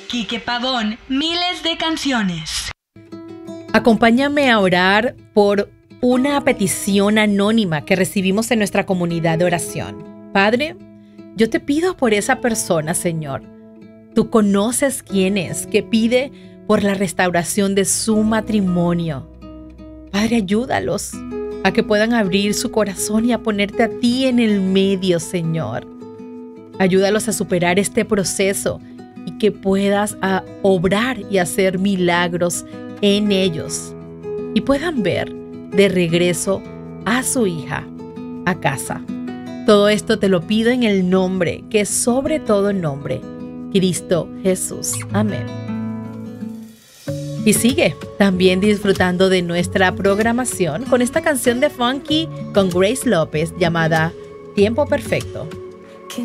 Quique Pavón, miles de canciones. Acompáñame a orar por una petición anónima que recibimos en nuestra comunidad de oración. Padre, yo te pido por esa persona, Señor. Tú conoces quién es, que pide por la restauración de su matrimonio. Padre, ayúdalos a que puedan abrir su corazón y a ponerte a ti en el medio, Señor. Ayúdalos a superar este proceso y que puedas obrar y hacer milagros en ellos y puedan ver de regreso a su hija a casa. Todo esto te lo pido en el nombre, que es sobre todo nombre, Cristo Jesús. Amén. Y sigue también disfrutando de nuestra programación con esta canción de Funky con Grace López llamada Tiempo Perfecto.